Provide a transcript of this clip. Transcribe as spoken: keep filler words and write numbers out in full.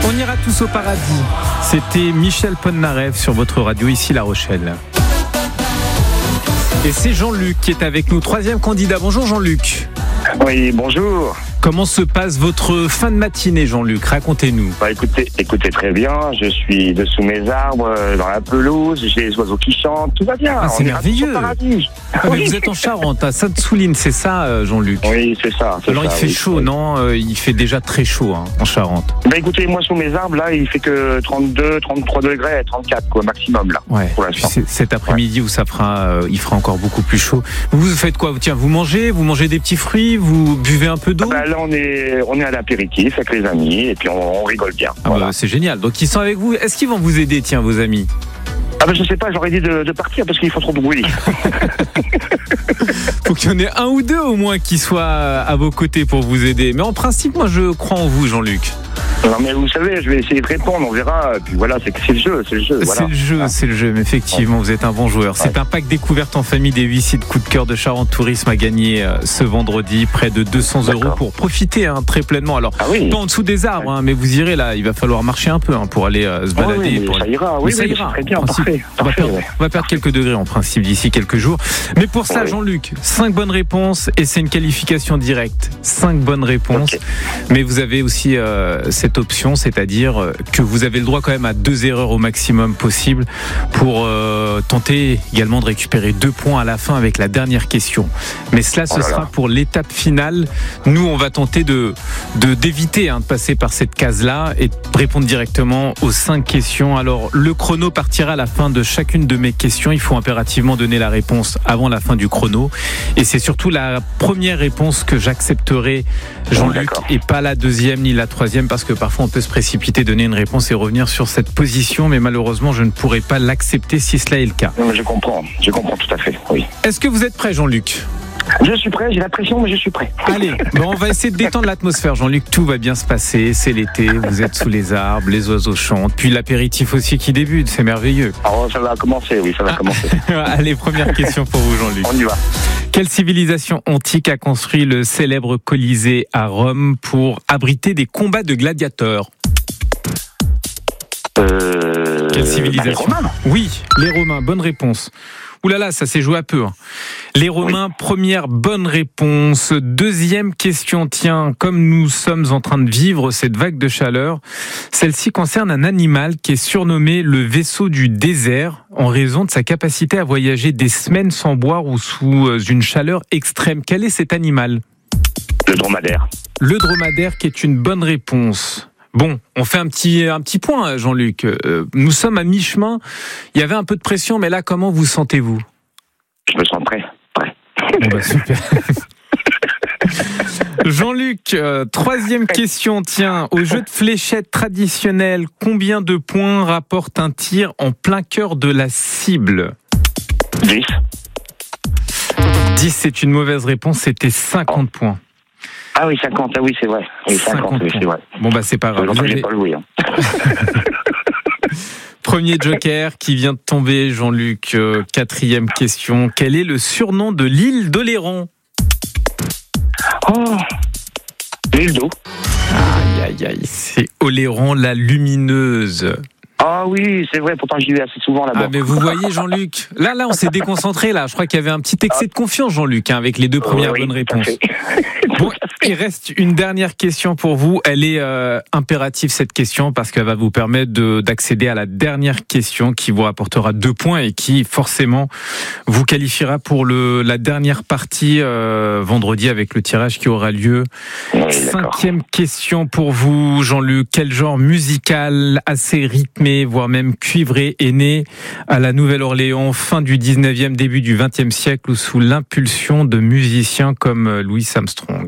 On ira tous au paradis. C'était Michel Polnareff sur votre radio, ici La Rochelle. Et c'est Jean-Luc qui est avec nous, troisième candidat. Bonjour Jean-Luc. Oui, bonjour. Comment se passe votre fin de matinée, Jean-Luc? Racontez-nous. Bah écoutez, écoutez très bien. Je suis dessous mes arbres, dans la pelouse. J'ai les oiseaux qui chantent. Tout va bien. Ah, c'est On ira tous merveilleux. au paradis. Ah, mais vous êtes en Charente, à Sainte-Souline, c'est ça, Jean-Luc? Oui, c'est ça. c'est Alors ça, il fait oui. chaud, non? Il fait déjà très chaud hein, en Charente. Bah écoutez, moi sous mes arbres là, il fait que trente-deux, trente-trois degrés, trente-quatre quoi maximum là. Ouais. Pour Puis l'instant. c'est- cet après-midi où ça fera, euh, il fera encore beaucoup plus chaud. Vous faites quoi? Tiens, vous mangez, vous mangez des petits fruits, vous buvez un peu d'eau? Bah, là on est, on est à l'apéritif avec les amis et puis on, on rigole bien. Ah Voilà. bah, c'est génial. Donc ils sont avec vous. Est-ce qu'ils vont vous aider, tiens, vos amis? Ah bah je sais pas, j'aurais dit de, de partir parce qu'il faut trop de bruit. Faut qu'il y en ait un ou deux au moins qui soient à vos côtés pour vous aider. Mais en principe, moi, je crois en vous, Jean-Luc. Non mais vous savez, je vais essayer de répondre, on verra. Et puis voilà, c'est que c'est le jeu, c'est le jeu. Voilà. C'est le jeu, c'est le jeu. Mais effectivement, vous êtes un bon joueur. C'est un pack découverte en famille des huit sites coup de cœur de Charente Tourisme à gagner euh, ce vendredi. Près de deux cents euros D'accord. pour profiter hein, très pleinement. Alors, Ah oui. pas en dessous des arbres, hein, mais vous irez là. Il va falloir marcher un peu hein, pour aller euh, se Ah balader. oui, mais pour... ça ira, Mais oui, ça oui, ira. très bien, En principe, parfait. On va, parfait, perdre, ouais. on va perdre quelques degrés en principe d'ici quelques jours. Mais pour ça, Oui. Jean-Luc, cinq bonnes réponses et c'est une qualification directe. cinq bonnes réponses. Ok. Mais vous avez aussi euh, cette option, c'est-à-dire euh, que vous avez le droit quand même à deux erreurs au maximum possible pour euh, tenter également de récupérer deux points à la fin avec la dernière question. Mais cela, ce Oh là là. sera pour l'étape finale. Nous, on va tenter de de d'éviter hein, de passer par cette case-là et de répondre directement aux cinq questions. Alors, le chrono partira à la fin de chacune de mes questions. Il faut impérativement donner la réponse avant la fin du chrono. Et c'est surtout la première réponse que j'accepterai, Jean-Luc, D'accord. et pas la deuxième ni la troisième, parce que parfois on peut se précipiter, donner une réponse et revenir sur cette position, mais malheureusement je ne pourrai pas l'accepter si cela est le cas. Non, mais je comprends, je comprends tout à fait, oui. Est-ce que vous êtes prêt, Jean-Luc? Je suis prêt, j'ai la pression, mais je suis prêt. Allez, bon, on va essayer de détendre l'atmosphère, Jean-Luc. Tout va bien se passer, c'est l'été, vous êtes sous les arbres, les oiseaux chantent, puis l'apéritif aussi qui débute, c'est merveilleux. Alors, ça va commencer, oui, ça va Ah. commencer. Allez, première question pour vous, Jean-Luc. On y va. Quelle civilisation antique a construit le célèbre Colisée à Rome pour abriter des combats de gladiateurs? Euh... Quelle bah, les civilisation? Romains. Oui, les Romains, bonne réponse. Ouh là là, ça s'est joué à peu. hein. Les Romains, première bonne réponse. Deuxième question, tiens, comme nous sommes en train de vivre cette vague de chaleur, celle-ci concerne un animal qui est surnommé le vaisseau du désert en raison de sa capacité à voyager des semaines sans boire ou sous une chaleur extrême. Quel est cet animal? Le dromadaire. Le dromadaire, qui est une bonne réponse. Bon, on fait un petit un petit point, Jean-Luc. Euh, nous sommes à mi-chemin. Il y avait un peu de pression, mais là, comment vous sentez-vous? Je me sens prêt. Prêt. Bon bah super. Jean-Luc, euh, troisième question. Tiens, au jeu de fléchettes traditionnel, combien de points rapporte un tir en plein cœur de la cible? dix. dix, c'est une mauvaise réponse. C'était cinquante points. Ah oui, cinquante, ah oui, c'est vrai. Oui, cinquante, oui, c'est vrai. Bon bah c'est pas grave. Donc, Vous j'ai avez- pas joué. Hein. Premier joker qui vient de tomber, Jean-Luc. Euh, quatrième question. Quel est le surnom de l'île d'Oléron? Oh, l'île d'eau. Aïe aïe aïe, c'est Oléron la lumineuse. Ah oui, c'est vrai, pourtant j'y vais assez souvent là-bas. Ah mais vous voyez Jean-Luc, là là on s'est déconcentré là. Je crois qu'il y avait un petit excès de confiance, Jean-Luc, hein, avec les deux premières Oui, bonnes tout à réponses. fait. Bon, il reste une dernière question pour vous. Elle est euh, impérative cette question parce qu'elle va vous permettre de, d'accéder à la dernière question qui vous rapportera deux points et qui forcément vous qualifiera pour le la dernière partie euh, vendredi avec le tirage qui aura lieu. Oui, d'accord. Cinquième question pour vous, Jean-Luc. Quel genre musical assez rythmé, voire même cuivré, est né à la Nouvelle-Orléans fin du dix-neuvième, début du vingtième siècle, ou sous l'impulsion de musiciens comme Louis Armstrong?